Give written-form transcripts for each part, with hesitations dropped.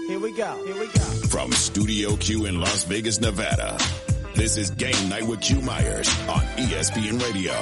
Here we go. From Studio Q in Las Vegas, Nevada, this is Game Night with Q Myers on ESPN Radio.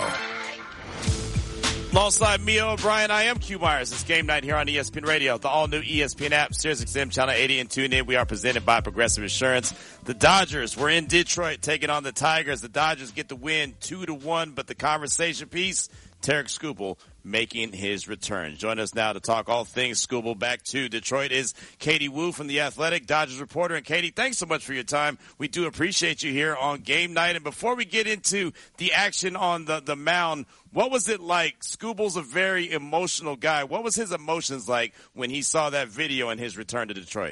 Alongside Mia O'Brien, I am Q Myers. It's Game Night here on ESPN Radio, the all-new ESPN app, SiriusXM Channel 80 and TuneIn. We are presented by Progressive Insurance. The Dodgers were in Detroit taking on the Tigers. The Dodgers get the win 2-1, but the conversation piece, Tarik Skubal making his return. Join us now to talk all things Skubal back to Detroit is Katie Woo from The Athletic, Dodgers reporter. And Katie, thanks so much for your time. We do appreciate you here on Game Night. And before we get into the action on the mound, what was it like? Skubal's a very emotional guy. What was his emotions like when he saw that video and his return to Detroit?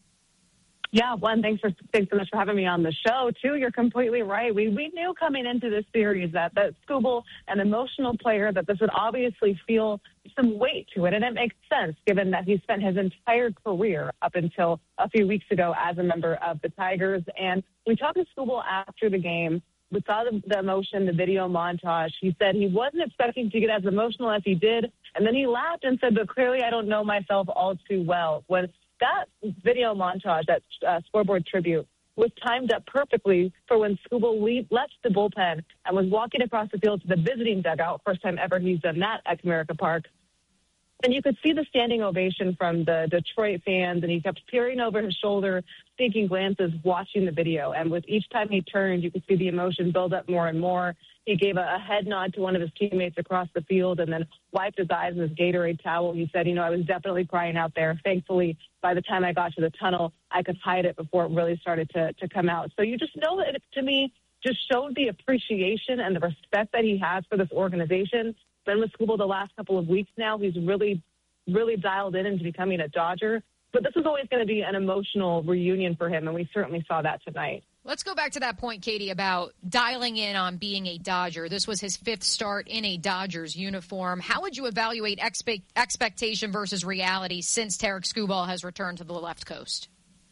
Yeah, one, thanks so much for having me on the show. Two, you're completely right. We knew coming into this series that Skubal, an emotional player, that this would obviously feel some weight to it. And it makes sense given that he spent his entire career up until a few weeks ago as a member of the Tigers. And we talked to Skubal after the game. We saw the emotion, the video montage. He said he wasn't expecting to get as emotional as he did. And then he laughed and said, but clearly I don't know myself all too well. When that video montage, that scoreboard tribute, was timed up perfectly for when Skubal left the bullpen and was walking across the field to the visiting dugout, first time ever he's done that at Comerica Park. And you could see the standing ovation from the Detroit fans, and he kept peering over his shoulder, seeking glances, watching the video. And with each time he turned, you could see the emotion build up more and more. He gave a head nod to one of his teammates across the field and then wiped his eyes with his Gatorade towel. He said, I was definitely crying out there. Thankfully, by the time I got to the tunnel, I could hide it before it really started to come out. So you just know that it, to me, just showed the appreciation and the respect that he has for this organization. Been with Skubal the last couple of weeks now. He's really, really dialed in into becoming a Dodger. But this is always going to be an emotional reunion for him, and we certainly saw that tonight. Let's go back to that point, Katie, about dialing in on being a Dodger. This was his fifth start in a Dodgers uniform. How would you evaluate expectation versus reality since Tarik Skubal has returned to the left coast?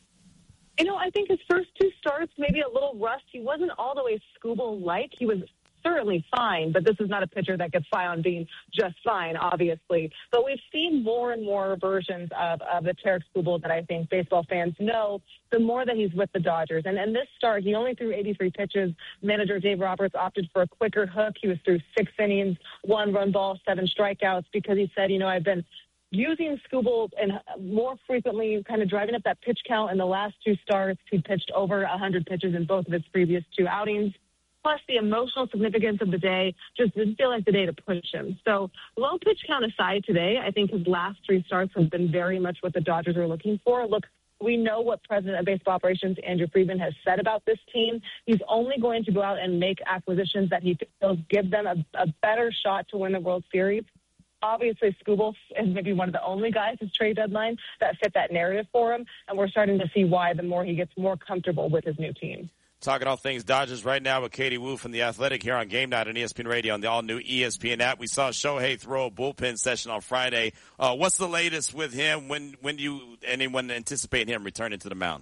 I think his first two starts, maybe a little rust. He wasn't all the way Skubal-like. He was certainly fine, but this is not a pitcher that gets by on being just fine, obviously. But we've seen more and more versions of the Tarik Skubal that I think baseball fans know the more that he's with the Dodgers. And in this start, he only threw 83 pitches. Manager Dave Roberts opted for a quicker hook. He was through 6 innings, 1 run ball, 7 strikeouts, because he said, I've been using Skubal and more frequently kind of driving up that pitch count in the last 2 starts. He pitched over 100 pitches in both of his previous 2 outings. Plus, the emotional significance of the day just didn't feel like the day to push him. So, low pitch count aside today, I think his last 3 starts have been very much what the Dodgers are looking for. Look, we know what President of Baseball Operations Andrew Friedman has said about this team. He's only going to go out and make acquisitions that he feels give them a better shot to win the World Series. Obviously, Skubal is maybe one of the only guys at trade deadline that fit that narrative for him, and we're starting to see why the more he gets more comfortable with his new team. Talking all things Dodgers right now with Katie Woo from The Athletic here on Game Night on ESPN Radio on the all-new ESPN app. We saw Shohei throw a bullpen session on Friday. What's the latest with him? When do you anyone anticipate him returning to the mound?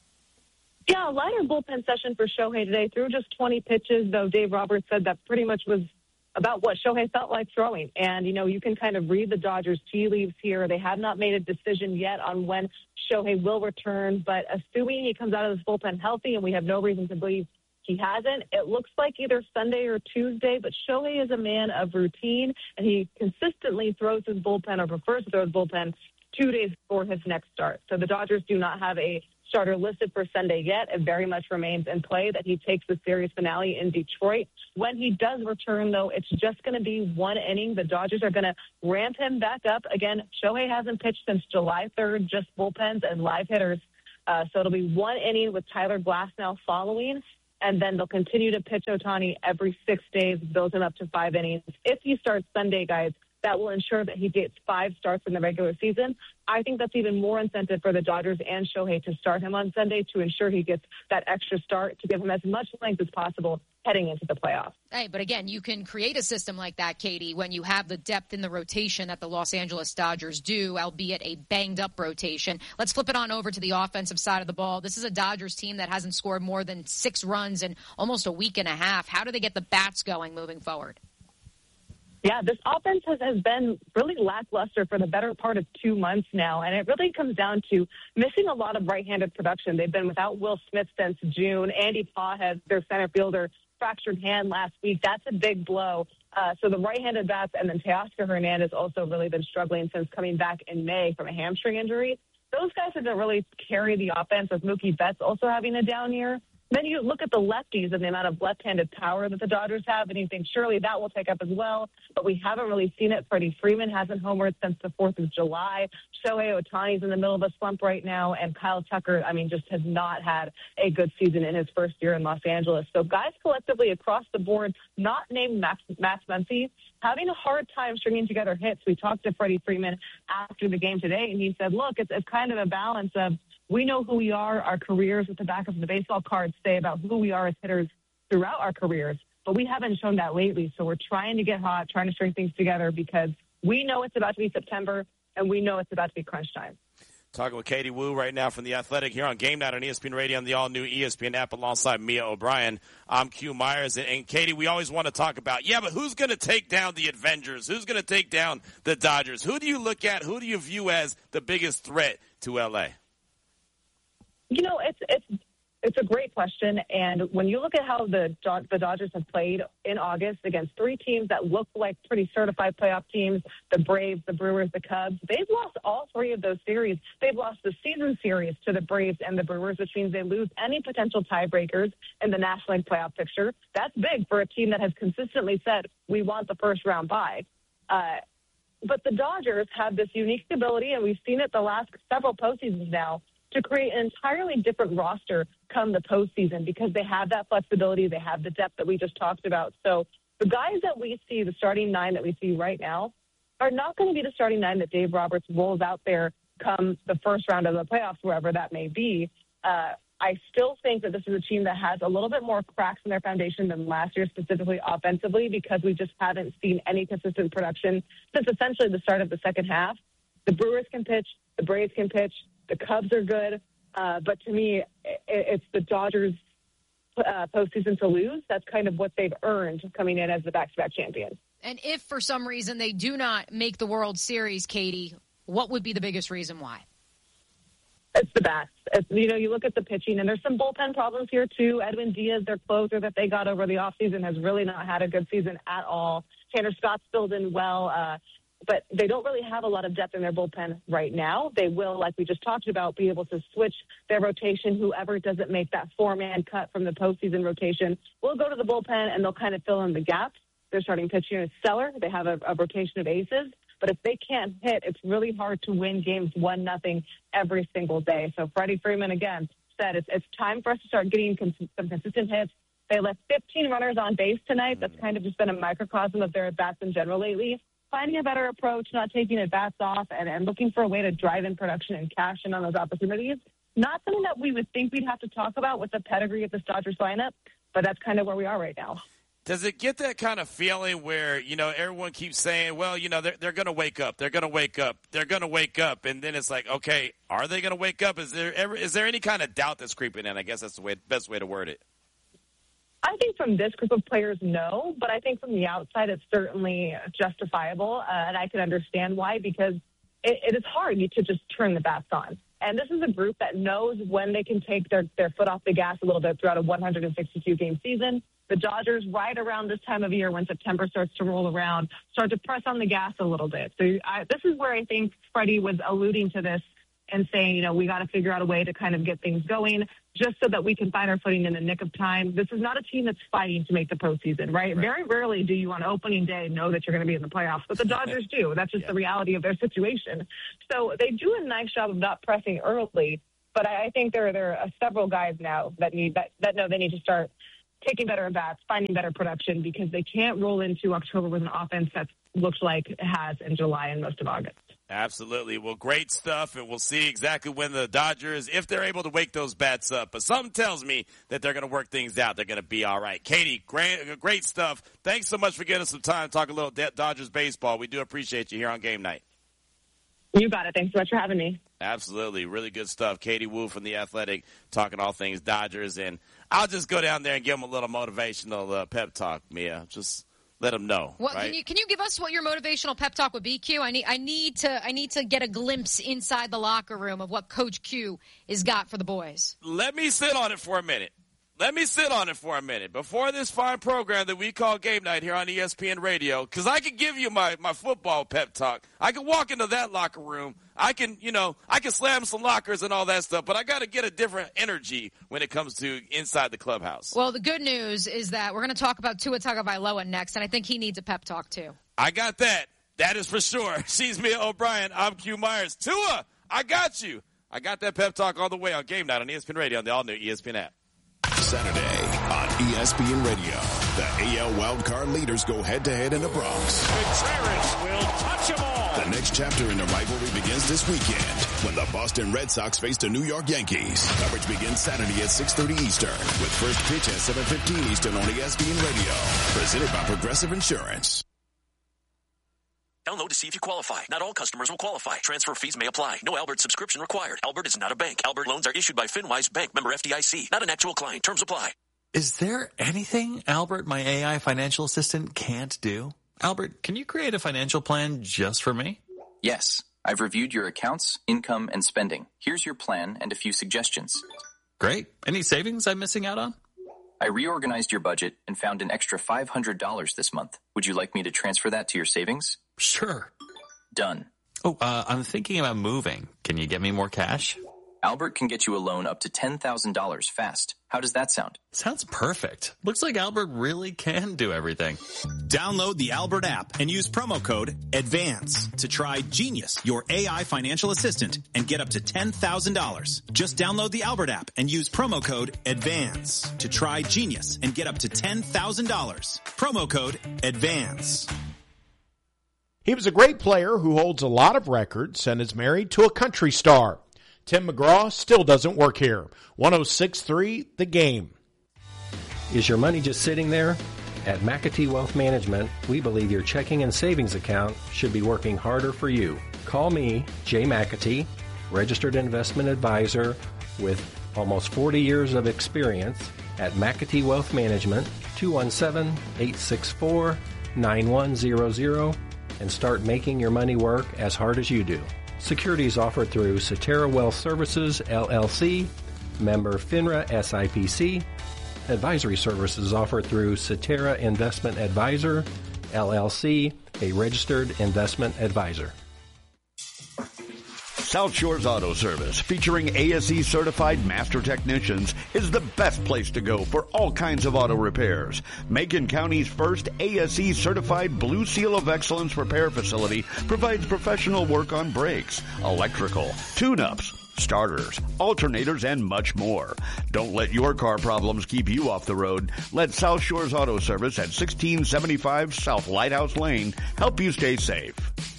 Yeah, a lighter bullpen session for Shohei today. Threw just 20 pitches, though Dave Roberts said that pretty much was about what Shohei felt like throwing. And, you can kind of read the Dodgers' tea leaves here. They have not made a decision yet on when Shohei will return, but assuming he comes out of this bullpen healthy, and we have no reason to believe he hasn't, it looks like either Sunday or Tuesday, but Shohei is a man of routine, and he consistently throws his bullpen or prefers to throw his bullpen 2 days before his next start. So the Dodgers do not have a starter listed for Sunday yet. It very much remains in play that he takes the series finale in Detroit. When he does return, though, it's just going to be 1 inning. The Dodgers are going to ramp him back up. Again, Shohei hasn't pitched since July 3rd, just bullpens and live hitters. So it'll be 1 inning with Tyler Glasnow following, and then they'll continue to pitch Ohtani every 6 days, build him up to 5 innings. If he starts Sunday, guys, that will ensure that he gets 5 starts in the regular season. I think that's even more incentive for the Dodgers and Shohei to start him on Sunday to ensure he gets that extra start to give him as much length as possible heading into the playoffs. Hey, but again, you can create a system like that, Katie, when you have the depth in the rotation that the Los Angeles Dodgers do, albeit a banged-up rotation. Let's flip it on over to the offensive side of the ball. This is a Dodgers team that hasn't scored more than 6 runs in almost a week and a half. How do they get the bats going moving forward? Yeah, this offense has been really lackluster for the better part of 2 months now, and it really comes down to missing a lot of right-handed production. They've been without Will Smith since June. Andy Pawhead, their center fielder, fractured hand last week. That's a big blow. So the right-handed bats, and then Teoscar Hernandez also really been struggling since coming back in May from a hamstring injury. Those guys have to really carry the offense, with Mookie Betts also having a down year. Then you look at the lefties and the amount of left-handed power that the Dodgers have, and you think surely that will take up as well. But we haven't really seen it. Freddie Freeman hasn't homered since the 4th of July. Shohei Ohtani's in the middle of a slump right now, and Kyle Tucker, just has not had a good season in his first year in Los Angeles. So guys collectively across the board, not named Max Muncy, having a hard time stringing together hits. We talked to Freddie Freeman after the game today, and he said, look, it's kind of a balance of we know who we are. Our careers at the back of the baseball cards say about who we are as hitters throughout our careers, but we haven't shown that lately. So we're trying to get hot, trying to string things together because we know it's about to be September and we know it's about to be crunch time. Talking with Katie Woo right now from The Athletic here on Game Night on ESPN Radio and the all-new ESPN app alongside Mia O'Brien. I'm Q Myers. And Katie, we always want to talk about, but who's going to take down the Avengers? Who's going to take down the Dodgers? Who do you look at? Who do you view as the biggest threat to L.A.? It's a great question, and when you look at how the Dodgers have played in August against 3 teams that look like pretty certified playoff teams, the Braves, the Brewers, the Cubs, they've lost all 3 of those series. They've lost the season series to the Braves and the Brewers, which means they lose any potential tiebreakers in the National League playoff picture. That's big for a team that has consistently said, we want the first round bye. But the Dodgers have this unique ability, and we've seen it the last several postseasons now, to create an entirely different roster come the postseason because they have that flexibility. They have the depth that we just talked about. So the guys that we see, the starting 9 that we see right now, are not going to be the starting 9 that Dave Roberts rolls out there come the first round of the playoffs, wherever that may be. I still think that this is a team that has a little bit more cracks in their foundation than last year, specifically offensively, because we just haven't seen any consistent production since essentially the start of the second half. The Brewers can pitch. The Braves can pitch. The Cubs are good, but to me, it's the Dodgers' postseason to lose. That's kind of what they've earned coming in as the back-to-back champions. And if for some reason they do not make the World Series, Katie, what would be the biggest reason why? It's the bats. You look at the pitching, and there's some bullpen problems here, too. Edwin Diaz, their closer that they got over the offseason, has really not had a good season at all. Tanner Scott's filled in well, but they don't really have a lot of depth in their bullpen right now. They will, like we just talked about, be able to switch their rotation. Whoever doesn't make that 4-man cut from the postseason rotation will go to the bullpen, and they'll kind of fill in the gaps. Their starting pitcher is stellar. They have a rotation of aces. But if they can't hit, it's really hard to win games 1-0 every single day. So Freddie Freeman, again, said it's time for us to start getting some consistent hits. They left 15 runners on base tonight. That's kind of just been a microcosm of their at-bats in general lately. Finding a better approach, not taking at-bats off, and looking for a way to drive in production and cash in on those opportunities. Not something that we would think we'd have to talk about with the pedigree of the Dodgers lineup, but that's kind of where we are right now. Does it get that kind of feeling where, everyone keeps saying, well, they're going to wake up. They're going to wake up. They're going to wake up. And then it's like, okay, are they going to wake up? Is there any kind of doubt that's creeping in? I guess that's the best way to word it. I think from this group of players, no. But I think from the outside, it's certainly justifiable. And I can understand why, because it is hard to just turn the bats on. And this is a group that knows when they can take their foot off the gas a little bit throughout a 162-game season. The Dodgers, right around this time of year when September starts to roll around, start to press on the gas a little bit. So this is where I think Freddie was alluding to this and saying, we got to figure out a way to kind of get things going just so that we can find our footing in the nick of time. This is not a team that's fighting to make the postseason, right? Very rarely do you on opening day know that you're going to be in the playoffs, but the Dodgers do. That's just the reality of their situation. So they do a nice job of not pressing early, but I think there are several guys now that know they need to start taking better at-bats, finding better production, because they can't roll into October with an offense that looks like it has in July and most of August. Absolutely. Well, great stuff, and we'll see exactly when the Dodgers, if they're able to wake those bats up. But something tells me that they're going to work things out. They're going to be all right. Katie, great stuff. Thanks so much for giving us some time to talk a little Dodgers baseball. We do appreciate you here on Game Night. You got it. Thanks so much for having me. Absolutely. Really good stuff. Katie Woo from The Athletic talking all things Dodgers. And I'll just go down there and give them a little motivational pep talk, Mia. Just let them know. Well, right? can you give us what your motivational pep talk would be, Q? I need to get a glimpse inside the locker room of what Coach Q has got for the boys. Let me sit on it for a minute. Before this fine program that we call Game Night here on ESPN Radio, because I can give you my football pep talk. I can walk into that locker room. I can slam some lockers and all that stuff, but I got to get a different energy when it comes to inside the clubhouse. Well, the good news is that we're going to talk about Tua Tagovailoa next, and I think he needs a pep talk too. I got that. That is for sure. She's Mia O'Brien. I'm Q Myers. Tua, I got you. I got that pep talk all the way on Game Night on ESPN Radio on the all-new ESPN app. Saturday on ESPN Radio, the AL wildcard leaders go head-to-head in the Bronx. Contreras will touch them all. The next chapter in the rivalry begins this weekend when the Boston Red Sox face the New York Yankees. Coverage begins Saturday at 6:30 Eastern with first pitch at 7:15 Eastern on ESPN Radio. Presented by Progressive Insurance. Download to see if you qualify. Not all customers will qualify. Transfer fees may apply. No Albert subscription required. Albert is not a bank. Albert loans are issued by FinWise Bank, member FDIC. Not an actual client. Terms apply. Is there anything Albert, my AI financial assistant, can't do? Albert, can you create a financial plan just for me? Yes. I've reviewed your accounts, income, and spending. Here's your plan and a few suggestions. Great. Any savings I'm missing out on? I reorganized your budget and found an extra $500 this month. Would you like me to transfer that to your savings? Sure. Done. Oh, I'm thinking about moving. Can you get me more cash? Albert can get you a loan up to $10,000 fast. How does that sound? Sounds perfect. Looks like Albert really can do everything. Download the Albert app and use promo code ADVANCE to try Genius, your AI financial assistant, and get up to $10,000. Just download the Albert app and use promo code ADVANCE to try Genius and get up to $10,000. Promo code ADVANCE. He was a great player who holds a lot of records and is married to a country star. Tim McGraw still doesn't work here. 106.3 The Game. Is your money just sitting there? At McAtee Wealth Management, we believe your checking and savings account should be working harder for you. Call me, Jay McAtee, registered investment advisor with almost 40 years of experience at McAtee Wealth Management, 217-864-9100, and start making your money work as hard as you do. Securities offered through Cetera Wealth Services, LLC, member FINRA SIPC. Advisory services offered through Cetera Investment Advisor, LLC, a registered investment advisor. South Shores Auto Service, featuring ASE certified master technicians, is the best place to go for all kinds of auto repairs. Macon County's first ASE certified Blue Seal of Excellence repair facility provides professional work on brakes, electrical, tune-ups, starters, alternators, and much more. Don't let your car problems keep you off the road. Let South Shores Auto Service at 1675 South Lighthouse Lane help you stay safe.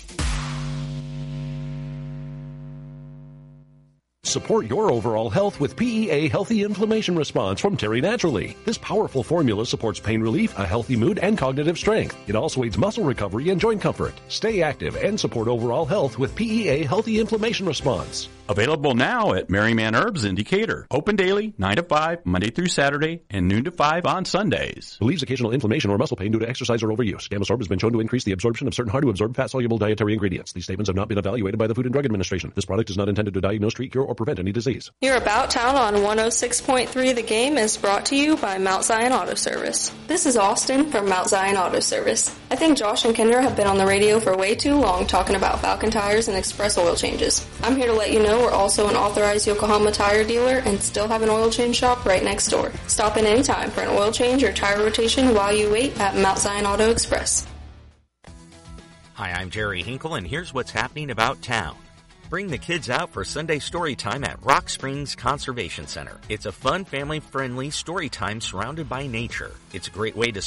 Support your overall health with PEA Healthy Inflammation Response from Terry Naturally. This powerful formula supports pain relief, a healthy mood, and cognitive strength. It also aids muscle recovery and joint comfort. Stay active and support overall health with PEA Healthy Inflammation Response. Available now at Merryman Herbs in Decatur. Open daily, 9 to 5, Monday through Saturday, and noon to 5 on Sundays. Relieves occasional inflammation or muscle pain due to exercise or overuse. Gamosorb has been shown to increase the absorption of certain hard-to-absorb fat-soluble dietary ingredients. These statements have not been evaluated by the Food and Drug Administration. This product is not intended to diagnose, treat, cure, or prevent any disease. Your About Town on 106.3 The Game is brought to you by Mount Zion Auto Service. This is Austin from Mount Zion Auto Service. I think Josh and Kendra have been on the radio for way too long talking about Falcon tires and express oil changes. I'm here to let you know we're also an authorized Yokohama tire dealer and still have an oil change shop right next door. Stop in anytime for an oil change or tire rotation while you wait at Mount Zion Auto Express. Hi, I'm Jerry Hinkle, and here's what's happening about town. Bring the kids out for Sunday story time at Rock Springs Conservation Center. It's a fun, family-friendly story time surrounded by nature. It's a great way to